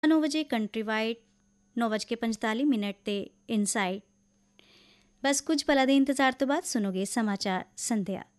9 ਵਜੇ country wide, 9:45 ਤੇ inside. ਬਸ ਕੁਝ ਪਲਾਂ ਦੇ ਇੰਤਜ਼ਾਰ ਤੋਂ ਬਾਅਦ ਸੁਣੋਗੇ ਸਮਾਚਾਰ ਸੰਧਿਆ।